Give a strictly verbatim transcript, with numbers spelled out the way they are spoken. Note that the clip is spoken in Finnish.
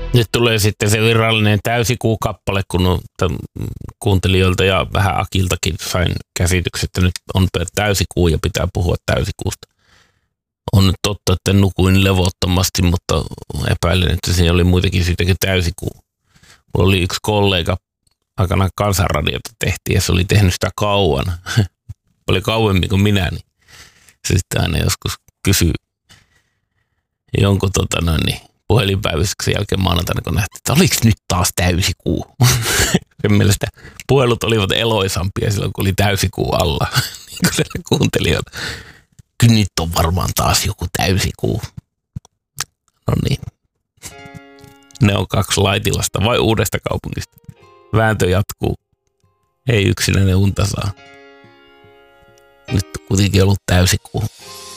Nyt tulee sitten se virallinen täysikuu-kappale, kun on kuuntelijoilta ja vähän Akiltakin sain käsitykset, että nyt on täysikuu ja pitää puhua täysikuusta. On nyt totta, että nukuin levottomasti, mutta epäilen, että siinä oli muitakin siitäkin täysikuu. Mulla oli yksi kollega, aikanaan Kansanradiota tehtiin ja se oli tehnyt sitä kauan. Oli kauemmin kuin minä, niin se sitten aina joskus kysyy jonkun tota noin, niin puhelinpäivystyksen jälkeen maanantaina, kun nähtiin, että oliko nyt taas täysikuu? Sen mielestä puhelut olivat eloisampia silloin, kun oli täysikuu alla, niin kuin siellä kuuntelijoita. Kyllä nyt on varmaan taas joku täysikuu. No niin. Ne on kaksi Laitilasta vai Uudesta Kaupungista. Vääntö jatkuu. Ei yksinäinen unta saa. Nyt on kuitenkin ollut täysikuu.